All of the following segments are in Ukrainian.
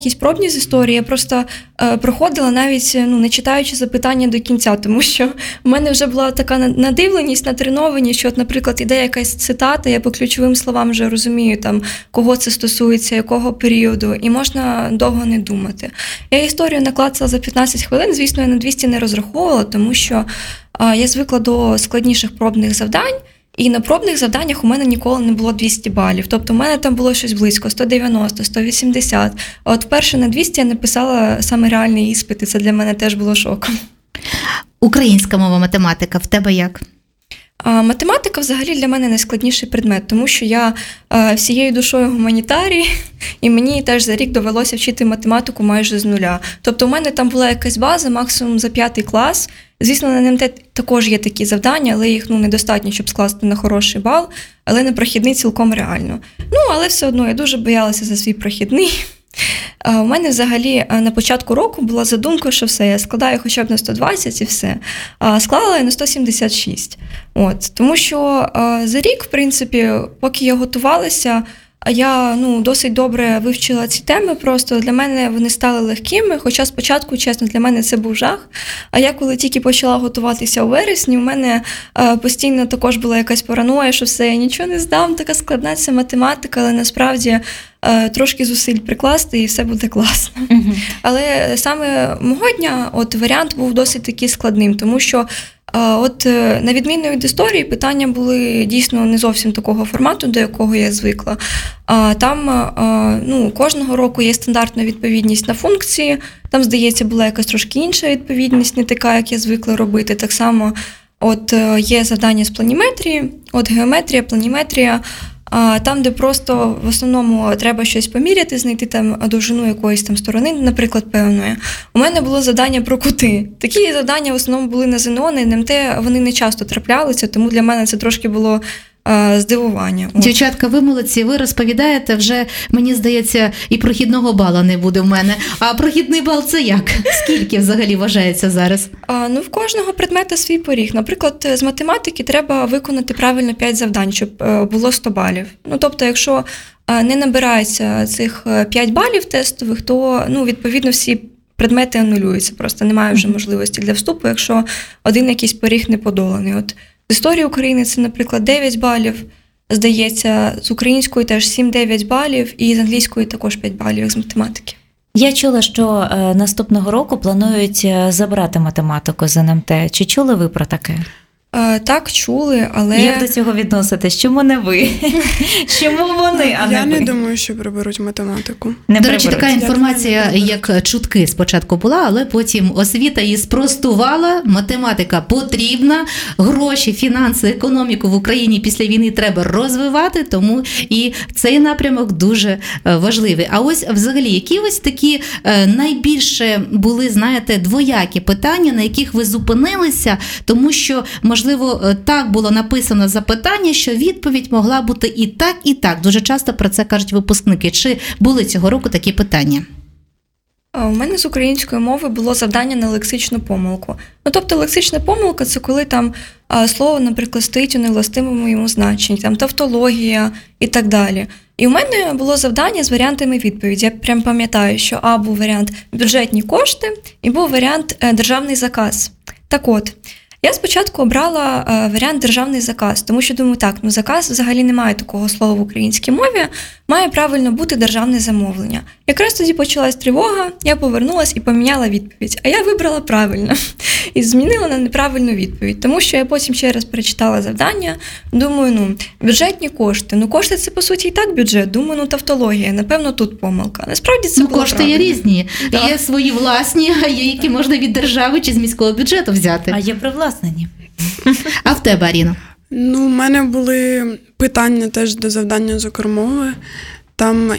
якісь пробні з історії, я просто проходила навіть, не читаючи запитання до кінця, тому що в мене вже була така надивленість, натренованість, що, наприклад, іде якась цитата, я по ключовим словам вже розумію, там, кого це стосується, якого періоду, і можна довго не думати. Я історію наклацала за 15 хвилин, звісно, я на 200 не розраховувала, тому що я звикла до складніших пробних завдань, і на пробних завданнях у мене ніколи не було 200 балів. Тобто у мене там було щось близько, 190, 180. А от вперше на 200 я написала саме реальний іспит, і це для мене теж було шоком. Українська мова, математика в тебе як? Математика взагалі для мене найскладніший предмет, тому що я всією душою гуманітарій, і мені теж за рік довелося вчити математику майже з нуля. Тобто у мене там була якась база, максимум за 5 клас. Звісно, на НМТ також є такі завдання, але їх недостатньо, щоб скласти на хороший бал, але на прохідний цілком реально. Але все одно я дуже боялася за свій прохідний. У мене взагалі на початку року була задумка, що все, я складаю хоча б на 120 і все. Склала я на 176. Тому що за рік, в принципі, поки я готувалася, я досить добре вивчила ці теми, просто для мене вони стали легкими, хоча спочатку, чесно, для мене це був жах. А я коли тільки почала готуватися у вересні, у мене постійно також була якась параноя, що все, я нічого не здам, така складна ця математика, але насправді трошки зусиль прикласти і все буде класно. Uh-huh. Але саме мого дня варіант був досить таки складним, тому що на відміну від історії, питання були дійсно не зовсім такого формату, до якого я звикла. Там кожного року є стандартна відповідність на функції, там, здається, була якась трошки інша відповідність, не така, як я звикла робити. Так само є завдання з планіметрії, геометрія, планіметрія, там, де просто в основному треба щось поміряти, знайти там довжину якоїсь там сторони, наприклад, певної. У мене було завдання про кути. Такі завдання в основному були на ЗНО, на НМТ, вони не часто траплялися, тому для мене це трошки було здивування. Дівчатка, ви молодці, ви розповідаєте вже, мені здається, і прохідного бала не буде в мене. А прохідний бал це як? Скільки взагалі вважається зараз? В кожного предмета свій поріг. Наприклад, з математики треба виконати правильно 5 завдань, щоб було 100 балів. Тобто, якщо не набирається цих 5 балів тестових, то, відповідно, всі предмети анулюються. Просто немає вже можливості для вступу, якщо один якийсь поріг не подоланий. З історії України це, наприклад, 9 балів, здається, з української теж 7-9 балів, і з англійської також 5 балів, як з математики. Я чула, що наступного року планують забрати математику з НМТ. Чи чули ви про таке? Так, чули, але... Як до цього відноситесь? Чому не ви? Чому вони, а не ви? Я не думаю, що приберуть математику. До речі, така інформація, як чутки спочатку була, але потім освіта її спростувала. Математика потрібна, гроші, фінанси, економіку в Україні після війни треба розвивати, тому і цей напрямок дуже важливий. А ось взагалі, які ось такі найбільше були, знаєте, двоякі питання, на яких ви зупинилися, тому що, можливо, так було написано запитання, що відповідь могла бути і так, і так. Дуже часто про це кажуть випускники. Чи були цього року такі питання? У мене з української мови було завдання на лексичну помилку. Тобто лексична помилка – це коли там слово, наприклад, стоїть у невластивому йому значенні, там тавтологія і так далі. І у мене було завдання з варіантами відповіді. Я прям пам'ятаю, що був варіант бюджетні кошти і був варіант державний заказ. Так от, я спочатку обрала варіант державний заказ, тому що думаю, так, заказ взагалі не має такого слова в українській мові, має правильно бути державне замовлення. Якраз тоді почалась тривога, я повернулась і поміняла відповідь, а я вибрала правильно і змінила на неправильну відповідь, тому що я потім ще раз перечитала завдання, думаю, бюджетні кошти, кошти це по суті і так бюджет, думаю, тавтологія, напевно тут помилка. Насправді це було кошти правильно. Є різні, да. Є свої власні, а є які можна від держави чи з міського бюджету взяти. А є привласнені. А в тебе, Аріно? У мене були питання теж до завдання з укрмови. Там,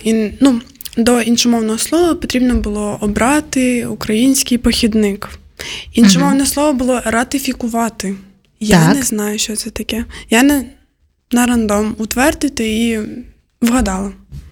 до іншомовного слова потрібно було обрати український похідник. Іншомовне слово було ратифікувати. Я не знаю, що це таке. Я на рандом утвердити і вгадала.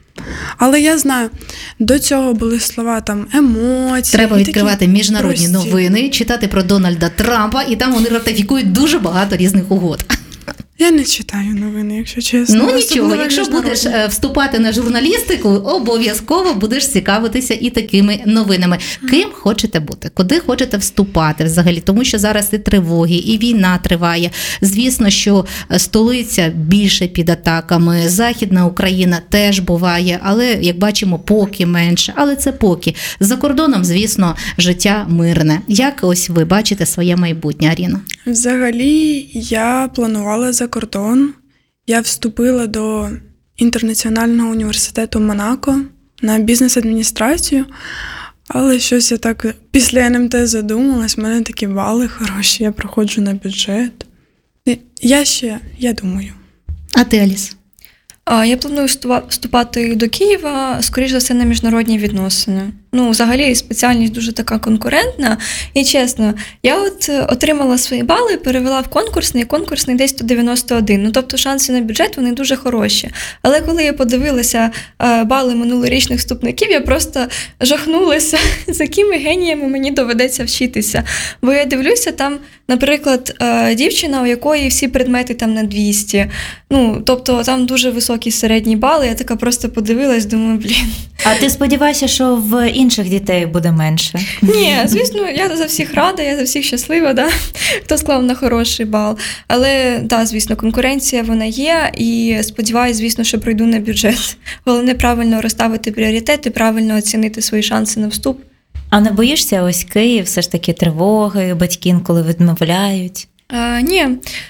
Але я знаю, до цього були слова там емоції. Треба відкривати міжнародні новини, читати про Дональда Трампа, і там вони ратифікують дуже багато різних угод. Я не читаю новини, якщо чесно. Ну нічого, Особливо якщо міжнародні. будеш вступати на журналістику, обов'язково будеш цікавитися і такими новинами. Ким хочете бути? Куди хочете вступати взагалі? Тому що зараз і тривоги, і війна триває. Звісно, що столиця більше під атаками, Західна Україна теж буває, але, як бачимо, поки менше. Але це поки. За кордоном, звісно, життя мирне. Як ось ви бачите своє майбутнє, Аріна? Взагалі, я планувала за кордон. Я вступила до Інтернаціонального університету Монако на бізнес-адміністрацію, але щось я так після НМТ задумалась, в мене такі бали хороші, я проходжу на бюджет. Я думаю. А ти, Аліс? Я планую вступати до Києва, скоріш за все, на міжнародні відносини. Ну, взагалі, спеціальність дуже така конкурентна. І чесно, я от отримала свої бали, перевела в конкурсний десь 191. Ну, тобто шанси на бюджет, вони дуже хороші. Але коли я подивилася бали минулорічних вступників, я просто жахнулася, з якими геніями мені доведеться вчитися. Бо я дивлюся, там, наприклад, дівчина, у якої всі предмети там на 200. Ну, тобто там дуже високі середні бали. Я така просто подивилась, думаю, блін. А ти сподіваєшся, що в інших дітей буде менше? Ні, звісно, я за всіх рада, я за всіх щаслива, да? Хто склав на хороший бал. Але, да, звісно, конкуренція вона є, і сподіваюся, звісно, що пройду на бюджет. Головне правильно розставити пріоритети, правильно оцінити свої шанси на вступ. А не боїшся ось Київ, все ж таки тривоги, батьки інколи відмовляють? Ні.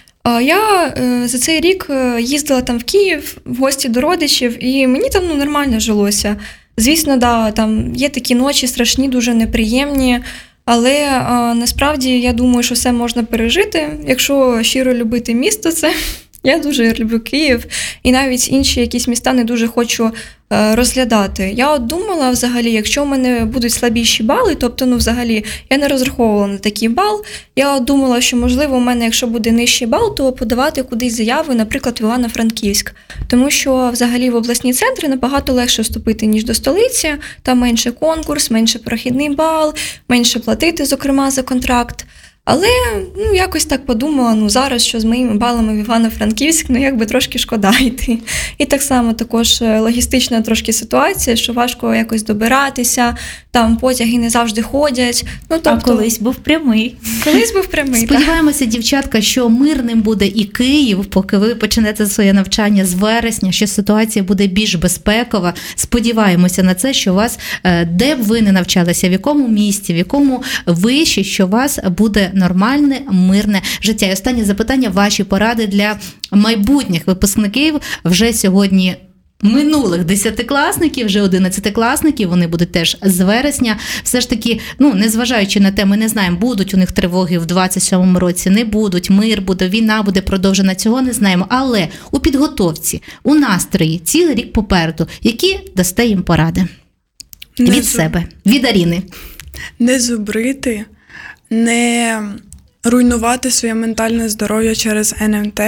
Я за цей рік їздила там в Київ в гості до родичів, і мені там нормально жилося. Звісно, да, там є такі ночі страшні, дуже неприємні, але насправді я думаю, що все можна пережити, якщо щиро любити місто це. Я дуже люблю Київ, і навіть інші якісь міста не дуже хочу розглядати. Я от думала взагалі, якщо в мене будуть слабіші бали, тобто, взагалі, я не розраховувала на такий бал, я от думала, що, можливо, у мене, якщо буде нижчий бал, то подавати кудись заяви, наприклад, в Івано-Франківськ. Тому що, взагалі, в обласні центри набагато легше вступити, ніж до столиці, там менше конкурс, менше прохідний бал, менше платити, зокрема, за контракт. Але, якось так подумала, зараз, що з моїми балами в Івано-Франківськ, якби трошки шкода йти. І так само також логістична трошки ситуація, що важко якось добиратися, там потяги не завжди ходять. А колись був прямий. Сподіваємося, дівчатка, що мирним буде і Київ, поки ви почнете своє навчання з вересня, що ситуація буде більш безпекова. Сподіваємося на це, що вас, де б ви не навчалися, в якому місті, в якому виші, що у вас буде нормальне, мирне життя. І останнє запитання, ваші поради для майбутніх випускників вже сьогодні минулих 10-класників, вже 11-класників, вони будуть теж з вересня. Все ж таки, незважаючи на те, ми не знаємо, будуть у них тривоги в 27-му році, не будуть, мир буде, війна буде продовжена, цього не знаємо. Але у підготовці, у настрої, цілий рік попереду, які дасте їм поради? Від себе, від Аріни. Не зубрити, не руйнувати своє ментальне здоров'я через НМТ,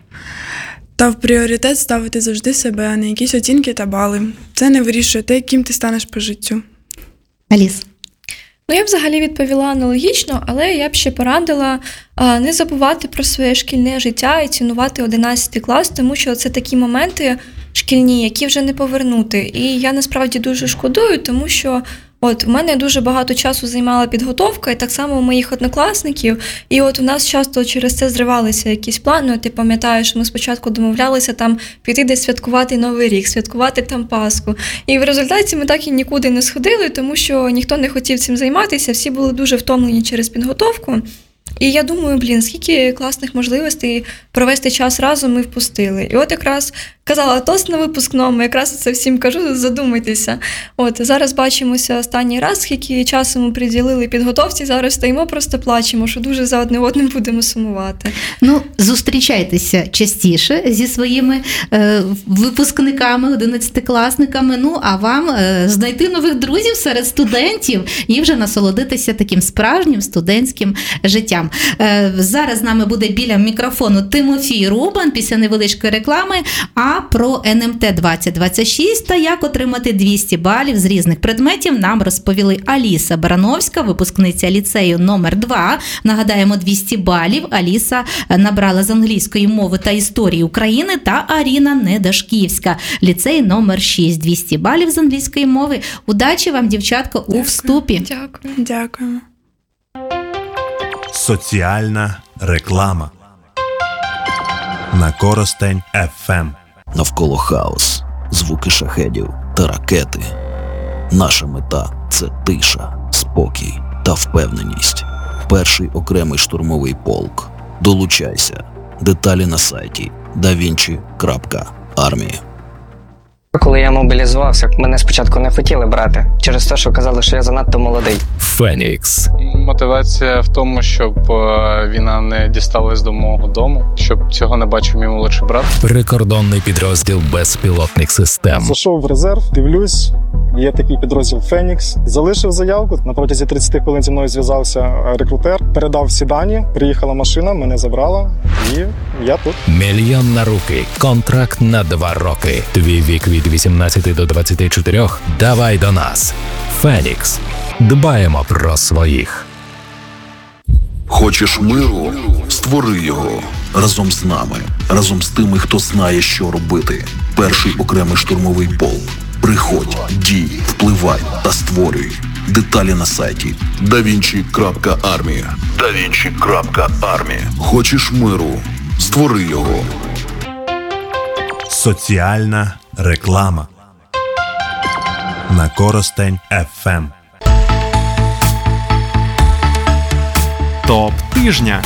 та в пріоритет ставити завжди себе, а не якісь оцінки та бали. Це не вирішує те, ким ти станеш по життю. Аліс? Я б взагалі відповіла аналогічно, але я б ще порадила не забувати про своє шкільне життя і цінувати 11 клас, тому що це такі моменти шкільні, які вже не повернути. І я насправді дуже шкодую, тому що у мене дуже багато часу займала підготовка, і так само у моїх однокласників. І у нас часто через це зривалися якісь плани. Ти пам'ятаєш, ми спочатку домовлялися там піти десь святкувати Новий рік, святкувати там Пасху. І в результаті ми так і нікуди не сходили, тому що ніхто не хотів цим займатися, всі були дуже втомлені через підготовку. І я думаю, скільки класних можливостей провести час разом ми впустили. І якраз казала тост на випускному, якраз це всім кажу, задумайтеся. Зараз бачимося останній раз, скільки часу ми приділили підготовці, зараз стоїмо, просто плачемо, що дуже за одне одним будемо сумувати. Зустрічайтеся частіше зі своїми випускниками, 11-класниками, а вам знайти нових друзів серед студентів і вже насолодитися таким справжнім студентським життям. глядачам. Зараз з нами буде біля мікрофону Тимофій Рубан після невеличкої реклами, а про НМТ 2026 та як отримати 200 балів з різних предметів нам розповіли Аліса Барановська, випускниця ліцею номер 2. Нагадаємо, 200 балів Аліса набрала з англійської мови та історії України, та Аріна Недашківська, ліцей номер 6. 200 балів з англійської мови. Удачі вам, дівчатка, у вступі. Дякую. Дякуємо. Соціальна реклама на Коростень FM. Навколо хаос, звуки шахедів та ракети. Наша мета – це тиша, спокій та впевненість. Перший окремий штурмовий полк. Долучайся. Деталі на сайті davinci.army. Коли я мобілізувався, мене спочатку не хотіли брати, через те, що казали, що я занадто молодий. Фенікс. Мотивація в тому, щоб війна не дісталась до мого дому, щоб цього не бачив мій молодший брат. Прикордонний підрозділ безпілотних систем. Зайшов в резерв, дивлюсь, є такий підрозділ «Фенікс». Залишив заявку, на протязі 30 хвилин зі мною зв'язався рекрутер, передав всі дані, приїхала машина, мене забрала і я тут. Мільйон на руки. Контракт на 2 роки. Твій вік від 18 до 24. Давай до нас. Фенікс. Дбаємо про своїх. Хочеш миру? Створи його. Разом з нами. Разом з тими, хто знає, що робити. Перший окремий штурмовий полк. Приходь, дій, впливай та створюй. Деталі на сайті davinci.army. davinci.army. Хочеш миру? Створи його. Соціальна реклама на Коростень FM. Топ тижня.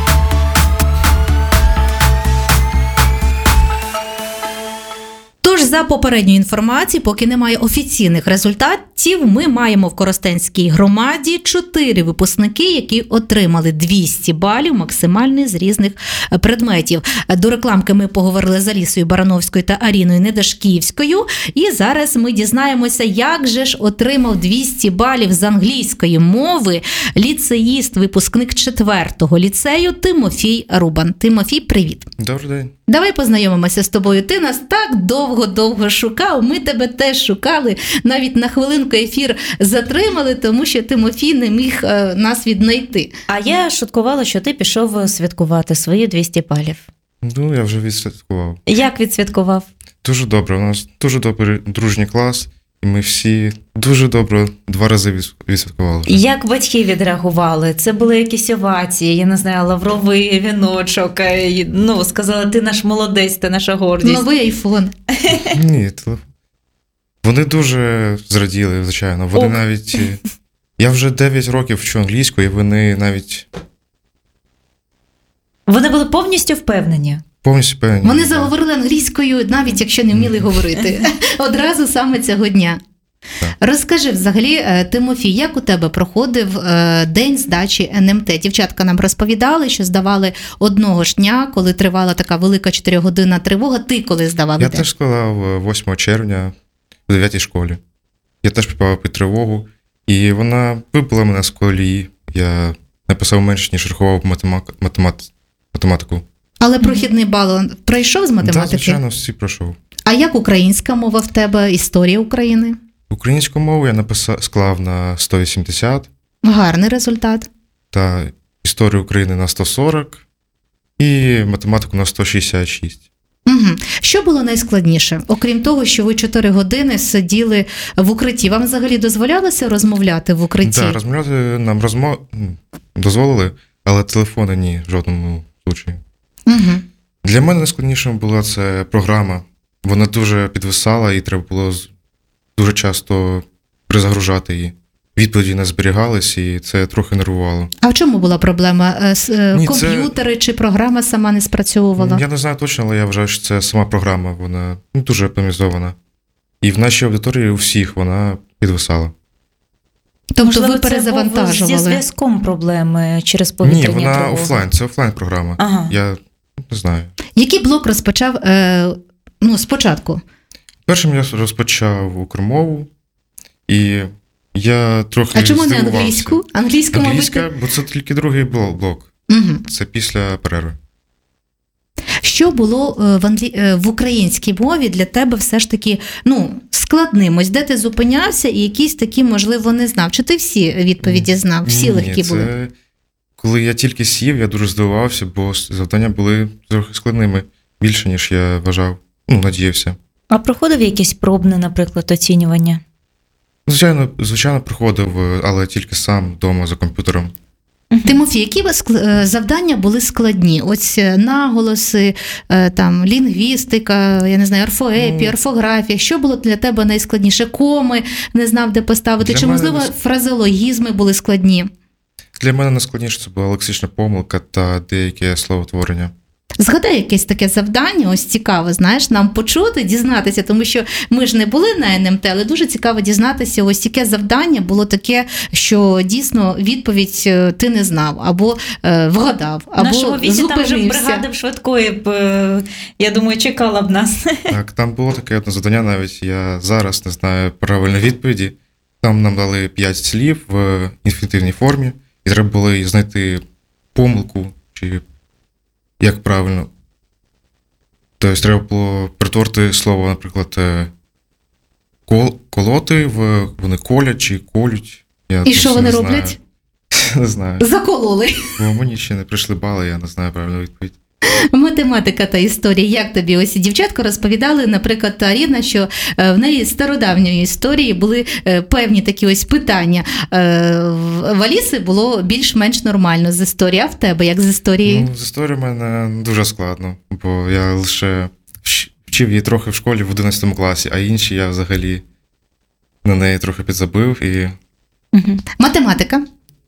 Тож, за попередньою інформацією, поки немає офіційних результатів, ми маємо в Коростенській громаді 4 випускники, які отримали 200 балів максимальний з різних предметів. До рекламки ми поговорили з Алісою Барановською та Аріною Недашківською. І зараз ми дізнаємося, як же ж отримав 200 балів з англійської мови ліцеїст, випускник 4-го ліцею Тимофій Рубан. Тимофій, привіт! Добрий день. Давай познайомимося з тобою. Ти нас так довго шукав, ми тебе теж шукали. Навіть на хвилинку ефір затримали, тому що Тимофій не міг нас віднайти. А я шуткувала, що ти пішов святкувати свої 200 балів. Ну, я вже відсвяткував. Як відсвяткував? Дуже добре. У нас дуже добрий дружній клас, і ми всі дуже добре 2 рази відсвяткували. Як батьки відреагували? Це були якісь овації, я не знаю, лавровий віночок, ну, сказали, ти наш молодець, ти наша гордість. Новий айфон. Ні, вони дуже зраділи, звичайно. Вони навіть... Я вже 9 років вчу англійську, і вони навіть... Вони були повністю впевнені? Повністю впевнені. Вони заговорили англійською, навіть якщо не вміли говорити. Одразу саме цього дня. Так. Розкажи взагалі, Тимофій, як у тебе проходив день здачі НМТ? Дівчатка нам розповідали, що здавали одного ж дня, коли тривала така велика 4-годинна тривога. Ти коли здавав? Я теж складав 8 червня в 9-й школі. Я теж попав під тривогу, і вона вибила мене з колії. Я написав менше, ніж рахував математику. Але прохідний бал пройшов з математики? Так, звичайно, всі пройшов. А як українська мова в тебе, історія України? Українську мову я склав на 180. Гарний результат. Та історію України на 140 і математику на 166. Угу. Що було найскладніше? Окрім того, що ви 4 години сиділи в укритті. Вам взагалі дозволялося розмовляти в укритті? Так, розмовляти нам дозволили, але телефони ні, в жодному випадку. Угу. Для мене найскладнішим була це програма. Вона дуже підвисала і треба було дуже часто перезагружати її. Відповіді не зберігались, і це трохи нервувало. А в чому була проблема? Комп'ютери чи програма сама не спрацьовувала? Я не знаю точно, але я вважаю, що це сама програма. Вона дуже оптимізована. І в нашій аудиторії у всіх вона підвисала. Тобто можливо, ви перезавантажували? Це зі зв'язком проблеми через повітряні тривоги? Ні, вона офлайн, це офлайн-програма. Ага. Я не знаю. Який блок розпочав спочатку? Першим я розпочав укрмову, і я трохи А чому не здивувався. англійську? Англійська, бо це тільки другий блок. Угу. Це після перерви. Що було в українській мові для тебе все ж таки складним? Ось де ти зупинявся і якісь такі, можливо, не знав? Чи ти всі відповіді знав? Всі легкі були? Це коли я тільки сів, я дуже здивувався, бо завдання були трохи складними, більше, ніж я вважав, надіявся. А проходив якесь пробне, наприклад, оцінювання? Звичайно, проходив, але тільки сам вдома за комп'ютером. Тимофій, які завдання були складні? Ось наголоси, там, лінгвістика, я не знаю, орфоепія, орфографія. Що було для тебе найскладніше? Коми не знав, де поставити? Чи, можливо, фразеологізми були складні? Для мене найскладніше це була лексична помилка та деяке словотворення. Згадай якесь таке завдання, ось цікаво, знаєш, нам почути, дізнатися, тому що ми ж не були на НМТ, але дуже цікаво дізнатися, ось яке завдання було таке, що дійсно відповідь ти не знав, або вгадав, або нашого віці зупинився. Там вже бригада швидкої б, я думаю, чекала б нас. Так, там було таке одне завдання, навіть я зараз не знаю правильної відповіді. Там нам дали 5 слів в інфінітивній формі, і треба було знайти помилку, чи як правильно. Тобто треба було перетворити слово, наприклад, колоти, вони колять чи колють. І що вони роблять? Не знаю. Закололи. Бо мені ще не прийшли бали, я не знаю правильну відповідь. Математика та історія. Як тобі? Ось дівчатка розповідали, наприклад, Аріна, що в неї з стародавньої історії були певні такі ось питання. В Аліси було більш-менш нормально з історії, а в тебе як з історії? З історії в мене дуже складно, бо я лише вчив її трохи в школі в 11 класі, а інші я взагалі на неї трохи підзабив. Математика?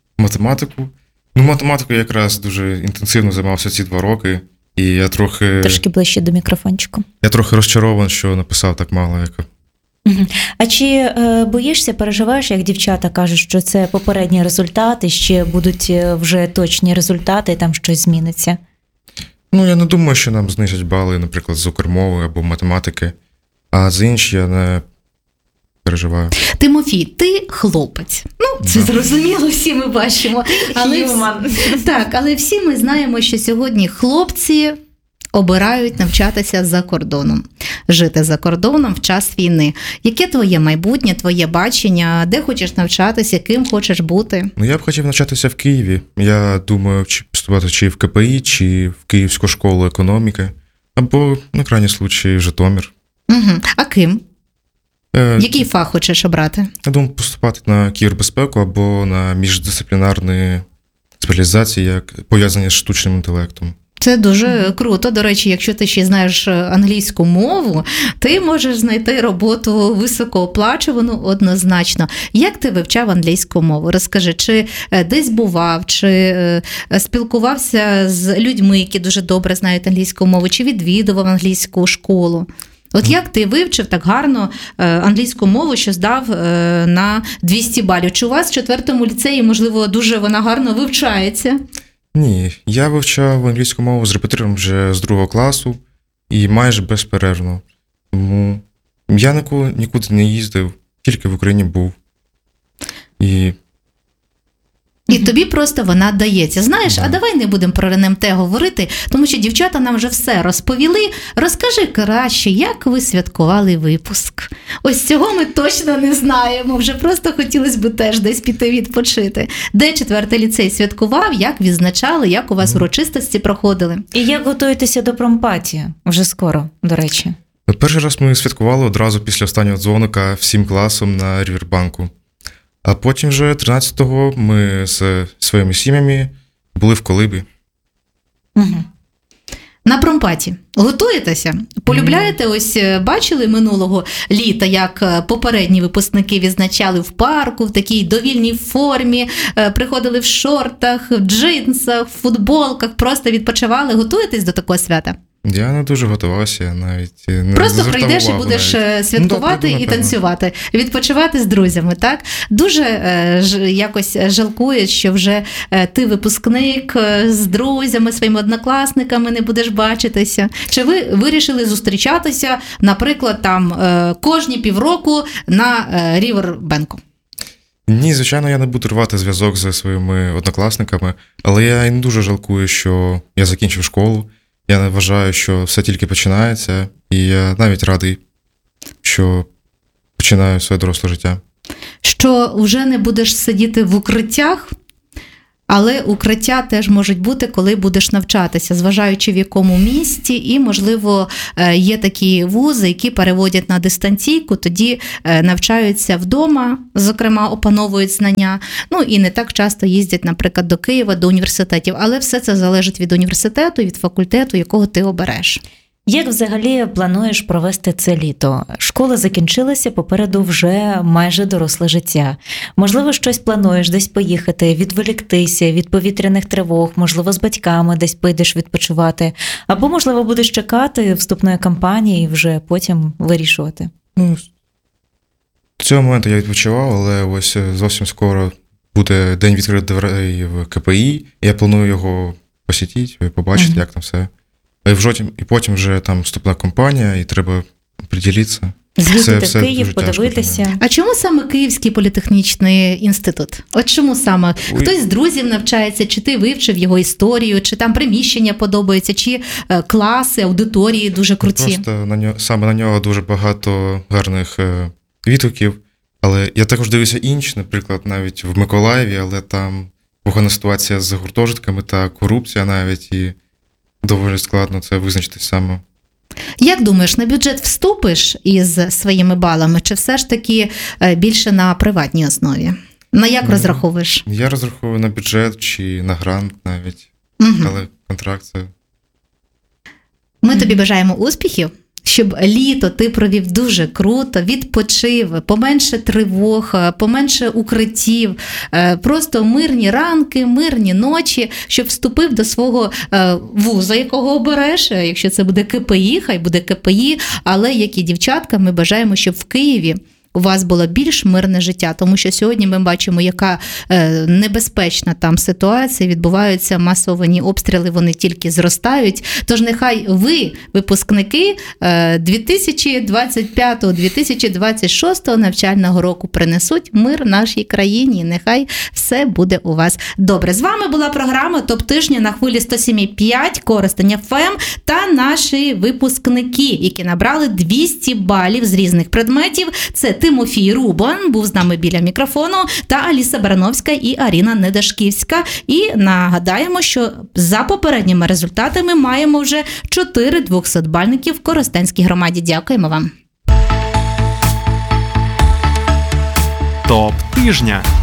Математикою якраз дуже інтенсивно займався ці 2 роки. І я Трошки ближче до мікрофончику. Я трохи розчарований, що написав так мало. А чи боїшся, переживаєш, як дівчата кажуть, що це попередні результати, ще будуть вже точні результати, і там щось зміниться? Я не думаю, що нам знизять бали, наприклад, з укрмови або математики, а за інші я не переживаю. Тимофій, ти хлопець. Це зрозуміло, всі ми бачимо. Але всі ми знаємо, що сьогодні хлопці обирають навчатися за кордоном, жити за кордоном в час війни. Яке твоє майбутнє, твоє бачення? Де хочеш навчатися, ким хочеш бути? Я б хотів навчатися в Києві. Я думаю, чи поступати чи в КПІ, чи в Київську школу економіки, або, на крайній случай, Житомир. А ким? Який фах хочеш обрати? Я думаю, поступати на кібербезпеку або на міждисциплінарні спеціалізації, як пов'язані з штучним інтелектом. Це дуже круто. До речі, якщо ти ще знаєш англійську мову, ти можеш знайти роботу високооплачувану однозначно. Як ти вивчав англійську мову? Розкажи, чи десь бував, чи спілкувався з людьми, які дуже добре знають англійську мову, чи відвідував англійську школу? От як ти вивчив так гарно англійську мову, що здав на 200 балів? Чи у вас в 4-му ліцеї, можливо, дуже вона гарно вивчається? Ні, я вивчав англійську мову з репетитором вже з 2 класу і майже безперервно. Тому я нікуди не їздив, тільки в Україні був. І тобі просто вона дається. Знаєш, а давай не будемо про НМТ говорити, тому що дівчата нам вже все розповіли. Розкажи краще, як ви святкували випуск. Ось цього ми точно не знаємо. Вже просто хотілося б теж десь піти відпочити. Де 4-й ліцей святкував, як відзначали, як у вас урочистості проходили? І як готуєтеся до промпаті? Вже скоро, до речі. Перший раз ми святкували одразу після останнього дзвоника всім класом на Рівербанку. А потім вже 13-го ми з своїми сім'ями були в Колибі. На промпаті готуєтеся? Полюбляєте? Ось бачили минулого літа, як попередні випускники відзначали в парку, в такій довільній формі, приходили в шортах, в джинсах, в футболках, просто відпочивали. Готуєтесь до такого свята? Я не дуже готувався, навіть не просто прийдеш і будеш святкувати і танцювати, відпочивати з друзями, так? Дуже якось жалкують, що вже ти випускник з друзями, своїми однокласниками не будеш бачитися. Чи ви вирішили зустрічатися, наприклад, там кожні півроку на Рівербенку? Ні, звичайно, я не буду рвати зв'язок зі своїми однокласниками, але я і не дуже жалкую, що я закінчив школу. Я не вважаю, що все тільки починається, і я навіть радий, що починаю своє доросле життя. Що вже не будеш сидіти в укриттях, але укриття теж можуть бути, коли будеш навчатися, зважаючи в якому місті, і, можливо, є такі вузи, які переводять на дистанційку, тоді навчаються вдома, зокрема, опановують знання, ну і не так часто їздять, наприклад, до Києва, до університетів, але все це залежить від університету, від факультету, якого ти обереш. Як взагалі плануєш провести це літо? Школа закінчилася, попереду вже майже доросле життя. Можливо, щось плануєш десь поїхати, відволіктися від повітряних тривог, можливо, з батьками десь поїдеш відпочивати, або, можливо, будеш чекати вступної кампанії і вже потім вирішувати. Ну, до цього моменту я відпочивав, але ось зовсім скоро буде день відкритих дверей в КПІ, і я планую його посітити, побачити, як там все. І потім вже там вступна кампанія, і треба приділитися. З'їздити в Київ, подивитися. А чому саме Київський політехнічний інститут? От чому саме? Хтось з друзів навчається, чи ти вивчив його історію, чи там приміщення подобається, чи класи, аудиторії дуже круті? Просто саме на нього дуже багато гарних відгуків. Але я також дивився інші, наприклад, навіть в Миколаєві, але там погана ситуація з гуртожитками та корупція навіть, і доволі складно це визначити саме. Як думаєш, на бюджет вступиш із своїми балами, чи все ж таки більше на приватній основі? На як розраховуєш? Я розраховую на бюджет чи на грант навіть, але контракт це... Ми тобі бажаємо успіхів, щоб літо ти провів дуже круто, відпочив, поменше тривог, поменше укриттів, просто мирні ранки, мирні ночі, щоб вступив до свого вузу, якого обереш, якщо це буде КПІ, хай буде КПІ, але, як і дівчатка, ми бажаємо, щоб в Києві у вас було більш мирне життя, тому що сьогодні ми бачимо, яка небезпечна там ситуація, відбуваються масовані обстріли, вони тільки зростають. Тож нехай ви, випускники 2025-2026 навчального року, принесуть мир нашій країні. Нехай все буде у вас добре. З вами була програма «Топ тижня» на хвилі 107,5 Коростень ФМ та наші випускники, які набрали 200 балів з різних предметів. Це Тимофій Рубан був з нами біля мікрофону, та Аліса Барановська і Аріна Недашківська. І нагадаємо, що за попередніми результатами маємо вже 4 200-бальників в Коростенській громаді. Дякуємо вам. Топ тижня.